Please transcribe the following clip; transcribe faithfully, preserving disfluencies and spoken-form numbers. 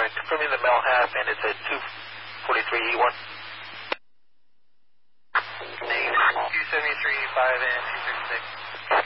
confirming the Mel half, and it's a two forty-three E one. two seventy-three, five and two thirty-six.